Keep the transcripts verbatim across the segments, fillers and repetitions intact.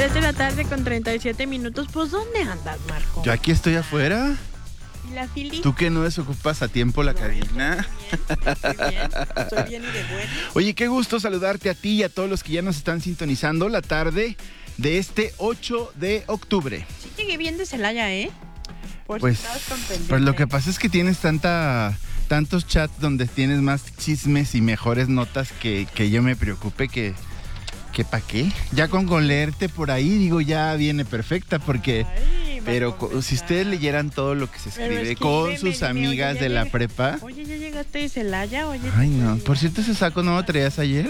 tres de la tarde con treinta y siete minutos. Pues, ¿dónde andas, Marco? Yo aquí estoy afuera. ¿Y la fili? ¿Tú que no desocupas a tiempo la No, cabina? Estoy bien, estoy bien, estoy bien y de bueno. Oye, qué gusto saludarte a ti y a todos los que ya nos están sintonizando la tarde de este ocho de octubre. Sí llegué bien de Celaya, ¿eh? Por Pues, si estabas con pendiente. pues lo que pasa es que tienes tanta, tantos chats donde tienes más chismes y mejores notas que, que yo me preocupe que... ¿Que para qué? Ya con, con leerte por ahí, digo, ya viene perfecta porque... Ay, Pero Marco, co- si ustedes leyeran todo lo que se Pero escribe escríbeme, con dime, sus oye, amigas ya de la llegué. prepa... Oye, ¿ya llegaste de Celaya? Oye, Ay, te no. traía. Por cierto, ese saco no lo traías ayer.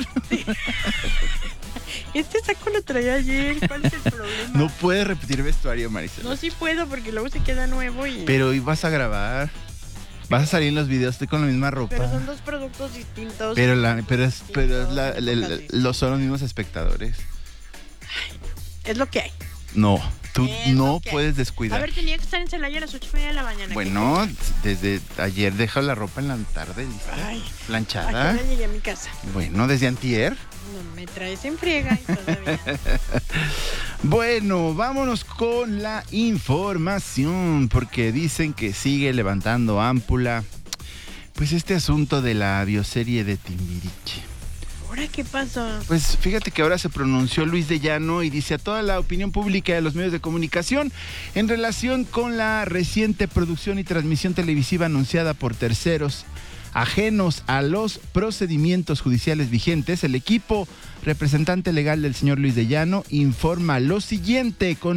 Este saco lo traía ayer. ¿Cuál es el problema? No puedes repetir vestuario, Marisela. No, sí puedo porque luego se queda nuevo y... Pero hoy vas a grabar. Vas a salir en los videos, estoy con la misma ropa. Pero son dos productos distintos. Pero, la, pero, es, pero es la- Distintos, el- épocas el- los son los mismos espectadores. Es lo que hay. No, tú Es no lo que hay. puedes A descuidar. ver, tenía que estar en Celaya a las ocho y media de la mañana. Bueno, desde ayer deja la ropa en la tarde, lista, Ay, planchada. ¿a qué hora llegué a mi casa? Bueno, desde antier. No me traes en friega y todavía. Bueno, vámonos con la información, porque dicen que sigue levantando ámpula, pues este asunto de la bioserie de Timbiriche. ¿Ahora qué pasó? Pues fíjate que ahora se pronunció Luis de Llano y dice a toda la opinión pública de los medios de comunicación en relación con la reciente producción y transmisión televisiva anunciada por terceros ajenos a los procedimientos judiciales vigentes, el equipo representante legal del señor Luis de Llano informa lo siguiente con